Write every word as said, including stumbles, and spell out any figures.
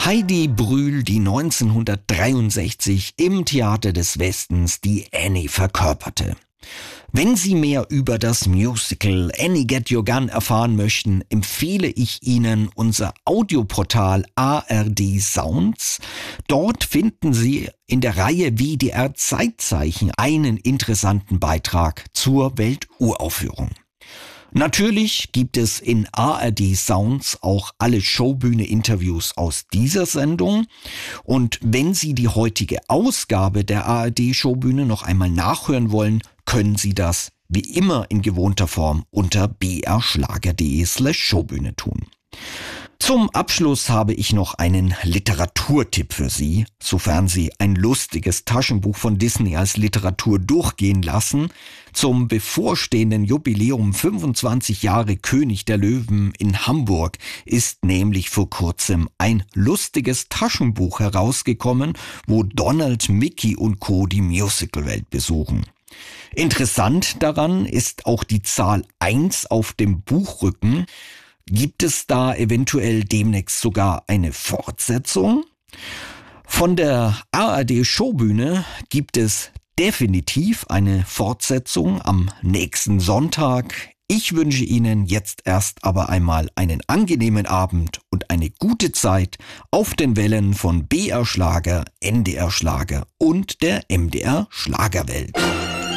Heidi Brühl, die neunzehnhundertdreiundsechzig im Theater des Westens die Annie verkörperte. Wenn Sie mehr über das Musical Annie Get Your Gun erfahren möchten, empfehle ich Ihnen unser Audioportal A R D Sounds. Dort finden Sie in der Reihe W D R Zeitzeichen einen interessanten Beitrag zur Welturaufführung. Natürlich gibt es in A R D Sounds auch alle Showbühne-Interviews aus dieser Sendung. Und wenn Sie die heutige Ausgabe der A R D Showbühne noch einmal nachhören wollen, können Sie das wie immer in gewohnter Form unter brschlager.de slash Showbühne tun. Zum Abschluss habe ich noch einen Literaturtipp für Sie, sofern Sie ein lustiges Taschenbuch von Disney als Literatur durchgehen lassen. Zum bevorstehenden Jubiläum fünfundzwanzig Jahre König der Löwen in Hamburg ist nämlich vor kurzem ein lustiges Taschenbuch herausgekommen, wo Donald, Mickey und Co. die Musicalwelt besuchen. Interessant daran ist auch die Zahl eins auf dem Buchrücken. Gibt es da eventuell demnächst sogar eine Fortsetzung? Von der A R D Showbühne gibt es definitiv eine Fortsetzung am nächsten Sonntag. Ich wünsche Ihnen jetzt erst aber einmal einen angenehmen Abend und eine gute Zeit auf den Wellen von B R Schlager, N D R Schlager und der M D R Schlagerwelt.